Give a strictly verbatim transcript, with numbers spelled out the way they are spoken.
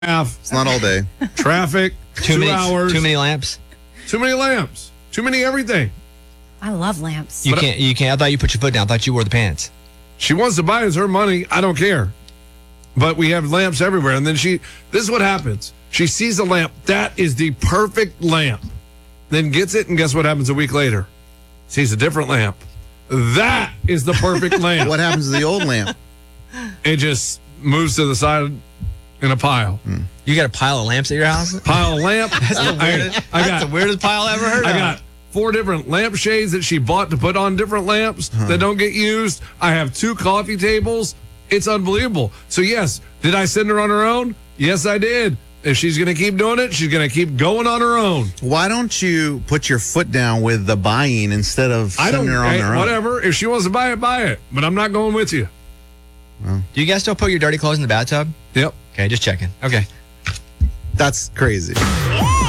half. It's not all day. Traffic, Too two many, hours. Too many lamps. Too many lamps. Too many everything. I love lamps. You But- can't. You can't. I thought you put your foot down. I thought you wore the pants. She wants to buy us her money. I don't care. But we have lamps everywhere. And then she, this is what happens. She sees a lamp. That is the perfect lamp. Then gets it, and guess what happens a week later? Sees a different lamp. That is the perfect lamp. What happens to the old lamp? It just moves to the side in a pile. You got a pile of lamps at your house? Pile of lamp. That's the weirdest. I, I that's got, the weirdest pile I ever heard I of. got four different lamp shades that she bought to put on different lamps that don't get used. I have two coffee tables. It's unbelievable. So, yes, did I send her on her own? Yes, I did. If she's going to keep doing it, she's going to keep going on her own. Why don't you put your foot down with the buying instead of I don't, sending her on hey, their own? whatever. If she wants to buy it, buy it. But I'm not going with you. Do you guys still put your dirty clothes in the bathtub? Yep. Okay, just checking. Okay. That's crazy.